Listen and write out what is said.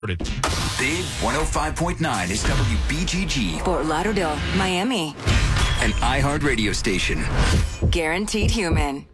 started. Big 105.9 is WBGG, Fort Lauderdale, Miami. an iHeart radio station. Guaranteed Human.